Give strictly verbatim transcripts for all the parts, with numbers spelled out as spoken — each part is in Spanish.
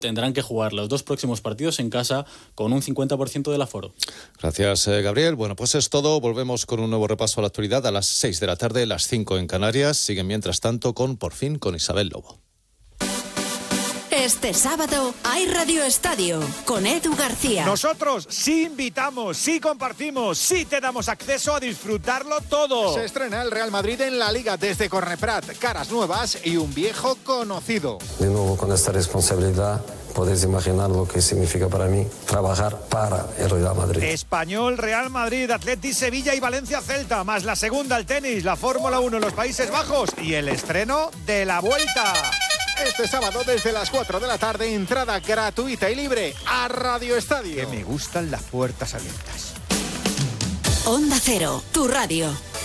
tendrán que jugar los dos próximos partidos en casa con un cincuenta por ciento del aforo. Gracias, eh, Gabriel. Bueno, pues es todo. Volvemos con un nuevo repaso a la actualidad a las seis de la tarde, las cinco en Canarias. Siguen mientras tanto con Por Fin con Isabel Lobo. Este sábado hay Radio Estadio con Edu García. Nosotros sí invitamos, sí compartimos, sí te damos acceso a disfrutarlo todo. Se estrena el Real Madrid en la Liga desde Corneprat. Caras nuevas y un viejo conocido. De nuevo con esta responsabilidad, podéis imaginar lo que significa para mí trabajar para el Real Madrid. Español, Real Madrid, Atleti, Sevilla y Valencia Celta, más la segunda al tenis, la Fórmula uno en los Países Bajos y el estreno de la Vuelta. Este sábado desde las cuatro de la tarde, entrada gratuita y libre a Radio Estadio. Que me gustan las puertas abiertas. Onda Cero, tu radio.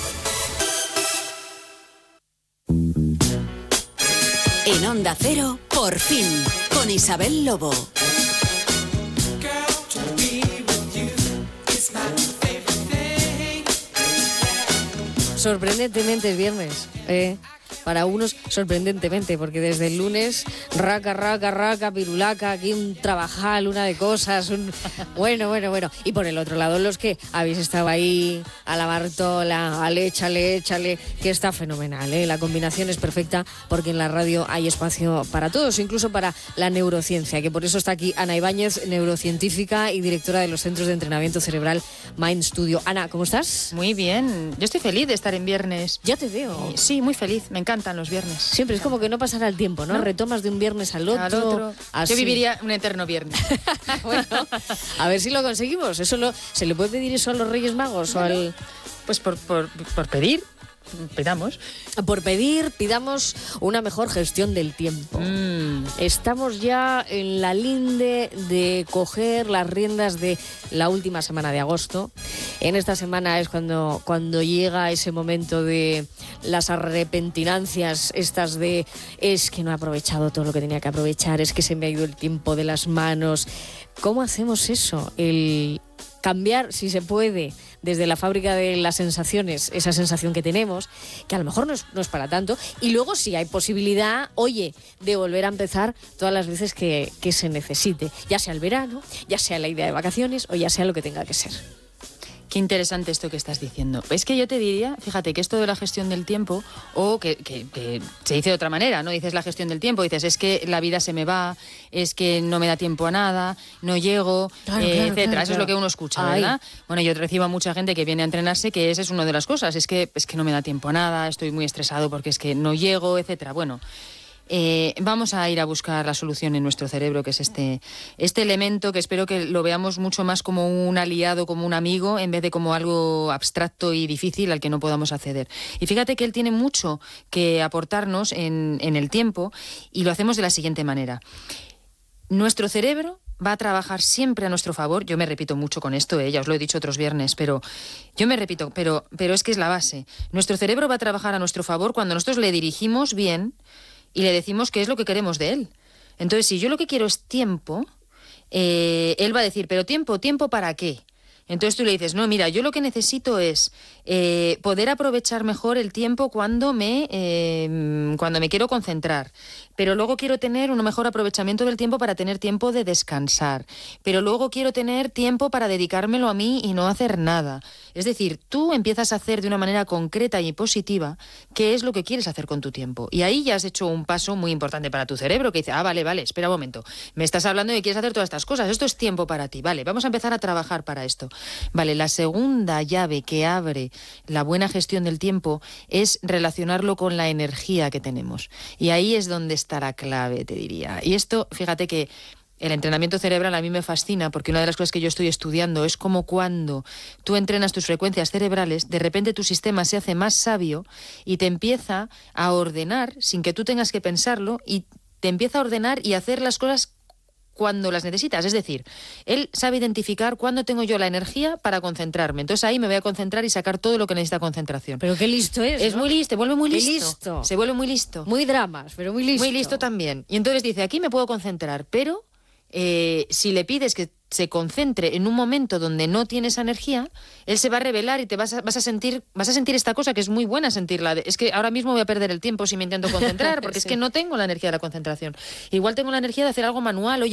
En Onda Cero, Por Fin, con Isabel Lobo. Sorprendentemente es viernes, ¿eh? Para unos, sorprendentemente, porque desde el lunes, raca, raca, raca, pirulaca, aquí un trabajal, una de cosas, un... bueno, bueno, bueno. Y por el otro lado, los que habéis estado ahí a la Bartola, al échale, échale, que está fenomenal, ¿eh? La combinación es perfecta, porque en la radio hay espacio para todos, incluso para la neurociencia, que por eso está aquí Ana Ibáñez, neurocientífica y directora de los Centros de Entrenamiento Cerebral Mind Studio. Ana, ¿cómo estás? Muy bien. Yo estoy feliz de estar en viernes. Ya te veo. Sí, muy feliz. Me encanta. Los viernes. Siempre es como que no pasará el tiempo, ¿no? ¿No? Retomas de un viernes al otro. Al otro. Así. Yo viviría un eterno viernes. Bueno, a ver si lo conseguimos. Eso lo, ¿se le puede pedir eso a los Reyes Magos? Bueno, o al... Pues por, por, por pedir. Pidamos. Por pedir, pidamos una mejor gestión del tiempo. Mm. Estamos ya en la linde de coger las riendas de la última semana de agosto. En esta semana es cuando, cuando llega ese momento de las arrepentinancias, estas de es que no he aprovechado todo lo que tenía que aprovechar, es que se me ha ido el tiempo de las manos. ¿Cómo hacemos eso? El cambiar, si se puede, desde la fábrica de las sensaciones, esa sensación que tenemos, que a lo mejor no es, no es para tanto, y luego si hay posibilidad, oye, de volver a empezar todas las veces que, que se necesite, ya sea el verano, ya sea la idea de vacaciones o ya sea lo que tenga que ser. Qué interesante esto que estás diciendo. Es que yo te diría, fíjate, que esto de la gestión del tiempo, o que, que, que se dice de otra manera, ¿no? Dices la gestión del tiempo, dices es que la vida se me va, es que no me da tiempo a nada, no llego, claro, eh, claro, etcétera. claro, Eso es lo que uno escucha, Ay. ¿verdad? Bueno, yo recibo a mucha gente que viene a entrenarse que esa es una de las cosas, es que, es que no me da tiempo a nada, estoy muy estresado porque es que no llego, etcétera. Bueno, Eh, vamos a ir a buscar la solución en nuestro cerebro, que es este, este elemento que espero que lo veamos mucho más como un aliado, como un amigo, en vez de como algo abstracto y difícil al que no podamos acceder. Y fíjate que él tiene mucho que aportarnos en, en el tiempo, y lo hacemos de la siguiente manera. Nuestro cerebro va a trabajar siempre a nuestro favor. Yo me repito mucho con esto, ¿eh? Ya os lo he dicho otros viernes, pero yo me repito, pero, pero es que es la base. Nuestro cerebro va a trabajar a nuestro favor cuando nosotros le dirigimos bien y le decimos qué es lo que queremos de él. Entonces, si yo lo que quiero es tiempo, eh, él va a decir, ¿pero tiempo? ¿Tiempo para qué? Entonces tú le dices, no, mira, yo lo que necesito es eh, poder aprovechar mejor el tiempo cuando me, eh, cuando me quiero concentrar. Pero luego quiero tener un mejor aprovechamiento del tiempo para tener tiempo de descansar. Pero luego quiero tener tiempo para dedicármelo a mí y no hacer nada. Es decir, tú empiezas a hacer de una manera concreta y positiva qué es lo que quieres hacer con tu tiempo. Y ahí ya has hecho un paso muy importante para tu cerebro, que dice, ah, vale, vale, espera un momento. Me estás hablando de que quieres hacer todas estas cosas. Esto es tiempo para ti. Vale, vamos a empezar a trabajar para esto. Vale, la segunda llave que abre la buena gestión del tiempo es relacionarlo con la energía que tenemos. Y ahí es donde está la clave, te diría. Y esto, fíjate que el entrenamiento cerebral a mí me fascina, porque una de las cosas que yo estoy estudiando es como cuando tú entrenas tus frecuencias cerebrales, de repente tu sistema se hace más sabio y te empieza a ordenar sin que tú tengas que pensarlo, y te empieza a ordenar y a hacer las cosas cuando las necesitas. Es decir, él sabe identificar cuándo tengo yo la energía para concentrarme. Entonces ahí me voy a concentrar y sacar todo lo que necesita concentración. Pero qué listo es, Es ¿no? muy listo, se vuelve muy Qué listo. listo. Se vuelve muy listo. Muy dramas, pero muy listo. Muy listo también. Y entonces dice, aquí me puedo concentrar, pero eh, si le pides que se concentre en un momento donde no tiene esa energía, él se va a revelar y te vas a, vas a sentir vas a sentir esta cosa que es muy buena sentirla. Es que ahora mismo voy a perder el tiempo si me intento concentrar, porque sí. Es que no tengo la energía de la concentración. Igual tengo la energía de hacer algo manual. Oye,